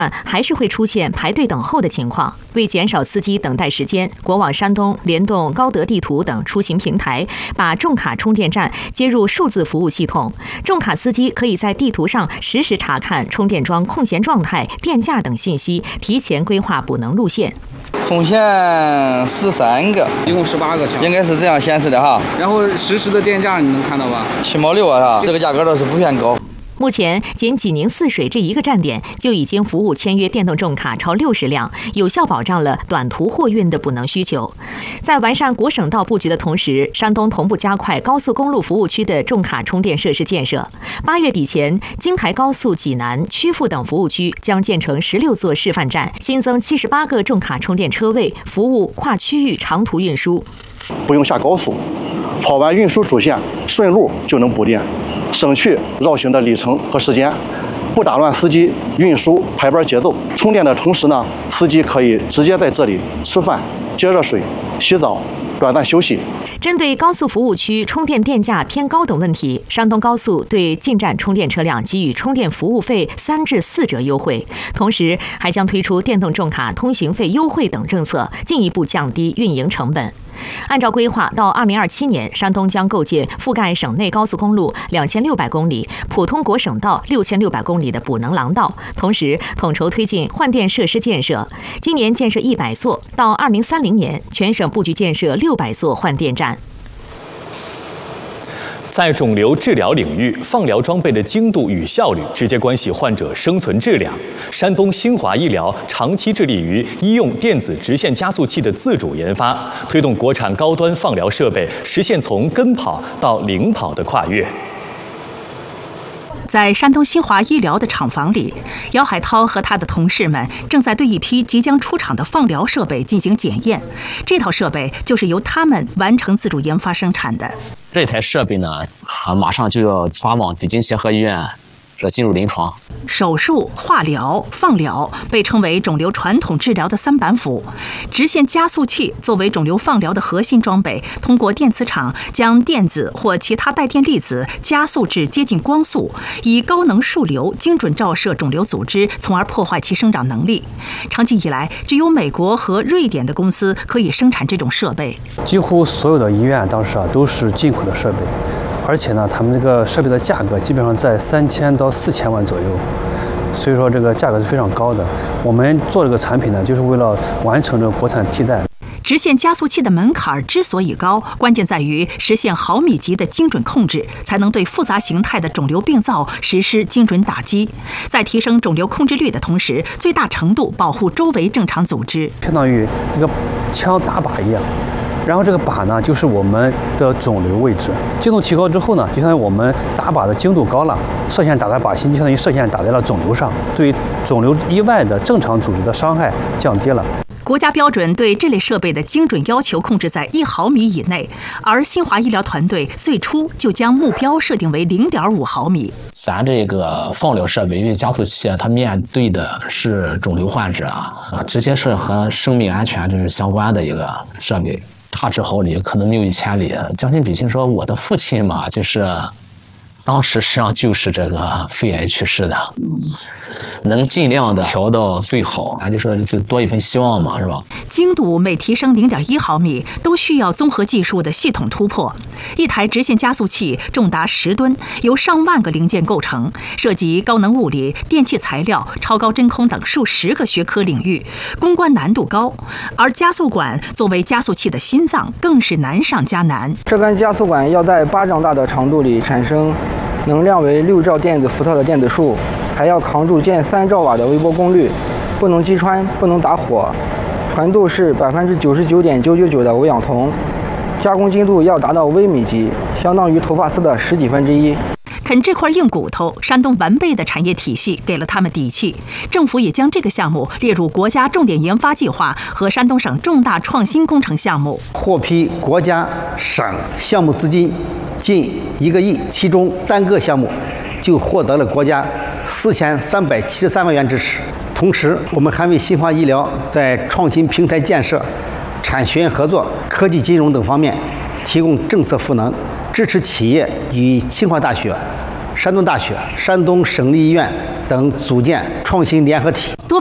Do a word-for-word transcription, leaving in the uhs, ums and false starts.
还是会出现排队等候的情况。为减少司机等待时间，国网山东联动高德地图等出行平台，把重卡充电站接入数字服务系统。重卡司机可以在地图上实时查看充电桩空闲状态、电价等信息，提前规划补能路线。 空闲十三个， 一共十八个枪， 应该是这样显示的哈。 然后实时的电价你能看到吧？ 七毛六啊，这个价格倒是不偏高。 目前，仅济宁泗水这一个站点就已经服务签约电动重卡超六十辆，有效保障了短途货运的补能需求。在完善国省道布局的同时，山东同步加快高速公路服务区的重卡充电设施建设。八月底前，京台高速济南、曲阜等服务区将建成十六座示范站，新增七十八个重卡充电车位，服务跨区域长途运输。 不用下高速，跑完运输主线，顺路就能补电。省去绕行的里程和时间，不打乱司机运输排班节奏。充电的同时呢，司机可以直接在这里吃饭、接热水、洗澡、短暂休息。 针对高速服务区充电电价偏高等问题，山东高速对进站充电车辆给予充电服务费三至四折优惠，同时还将推出电动重卡通行费优惠等政策，进一步降低运营成本。按照规划，到二零二七年，山东将构建覆盖省内高速公路两千六百公里、普通国省道六千六百公里的补能廊道，同时统筹推进换电设施建设。今年建设一百座，到二零三零年，全省布局建设六百座换电站。 在肿瘤治疗领域，放疗装备的精度与效率直接关系患者生存质量。山东新华医疗长期致力于医用电子直线加速器的自主研发，推动国产高端放疗设备实现从跟跑到领跑的跨越。 在山东新华医疗的厂房里，姚海涛和他的同事们正在对一批即将出厂的放疗设备进行检验。这套设备就是由他们完成自主研发生产的。 这台设备呢，啊，马上就要发往北京协和医院，这进入临床。 手术、化疗、放疗被称为肿瘤传统治疗的三板斧。直线加速器作为肿瘤放疗的核心装备，通过电磁场将电子或其他带电粒子加速至接近光速，以高能束流精准照射肿瘤组织，从而破坏其生长能力。长期以来，只有美国和瑞典的公司可以生产这种设备。 几乎所有的医院当时啊都是进口的设备。而且呢，他们这个设备的价格基本上在三千到四千万左右，所以说这个价格是非常高的。我们做这个产品呢，就是为了完成这个国产替代。 直线加速器的门槛之所以高，关键在于实现毫米级的精准控制，才能对复杂形态的肿瘤病灶实施精准打击，在提升肿瘤控制率的同时，最大程度保护周围正常组织， 相当于一个枪打靶一样。然后这个靶呢，就是我们的肿瘤位置。精度提高之后呢，就相当于我们打靶的精度高了，射线打在靶心，就相当于射线打在了肿瘤上，对肿瘤以外的正常组织的伤害降低了。 国家标准对这类设备的精准要求控制在一毫米以内，而新华医疗团队最初就将目标设定为零点五毫米。 咱这个放疗设备，因为加速器它面对的是肿瘤患者啊，直接是和生命安全就是相关的一个设备。差之毫厘，可能谬以千里。将心比心说，我的父亲嘛，就是当时实际上就是这个肺癌去世的，能尽量的调到最好，啊，就说就多一份希望嘛，是吧？ 精度每提升零点一毫米，都需要综合技术的系统突破。一台直线加速器重达十吨，由上万个零件构成，涉及高能物理、电气材料、超高真空等数十个学科领域，攻关难度高。而加速管作为加速器的心脏，更是难上加难。 这根加速管要在巴掌大的长度里产生能量为六兆电子伏特的电子束，还要扛住近三兆瓦的微波功率，不能击穿，不能打火，传度是百分之九十九点九九九的无氧铜，加工精度要达到微米级，相当于头发丝的十几分之一。 啃这块硬骨头，山东完备的产业体系给了他们底气。政府也将这个项目列入国家重点研发计划和山东省重大创新工程项目， 获批国家省项目资金近一个亿，其中单个项目就获得了国家四千三百七十三万元支持。同时，我们还为新华医疗在创新平台建设、产学研合作、科技金融等方面提供政策赋能，支持企业与清华大学、 山东大学、山东省立医院等组建创新联合体。 多